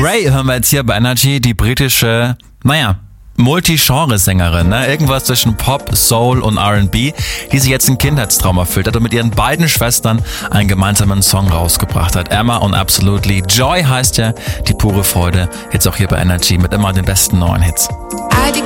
Ray hören wir jetzt hier bei Energy, die britische, Multi-Genre-Sängerin, ne? Irgendwas zwischen Pop, Soul und R&B, die sich jetzt einen Kindheitstraum erfüllt hat und mit ihren beiden Schwestern einen gemeinsamen Song rausgebracht hat. Emma und Absolutely. Joy heißt ja die pure Freude. Jetzt auch hier bei Energy mit immer den besten neuen Hits.